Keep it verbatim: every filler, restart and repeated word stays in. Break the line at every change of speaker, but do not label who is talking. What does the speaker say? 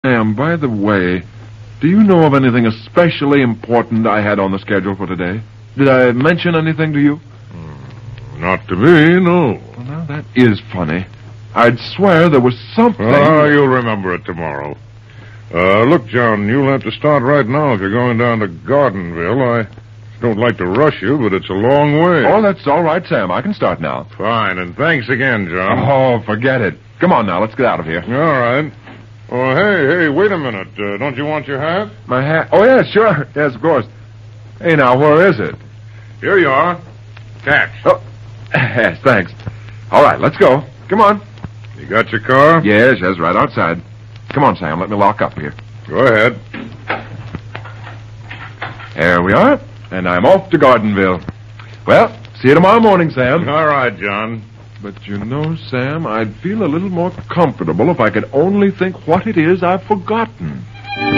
Sam, by the way, do you know of anything especially important I had on the schedule for today? Did I mention anything to you?
Hmm, not to me, no.
Well, now, that is funny. I'd swear there was something...
Oh, you'll remember it tomorrow. Uh, look, John, you'll have to start right now if you're going down to Gardenville. I don't like to rush you, but it's a long way.
Oh, that's all right, Sam. I can start now.
Fine, and thanks again, John.
Oh, forget it. Come on now, let's get out of here.
All right. Oh, hey, hey, wait a minute. Uh, don't you want your hat?
My hat? Oh, yeah, sure. Yes, of course. Hey, now, where is it?
Here you are. Catch.
Oh, yes, thanks. All right, let's go. Come on.
You got your car?
Yes, yes, right outside. Come on, Sam, let me lock up here.
Go ahead.
There we are, and I'm off to Gardenville. Well, see you tomorrow morning, Sam.
All right, John.
But you know, Sam, I'd feel a little more comfortable if I could only think what it is I've forgotten.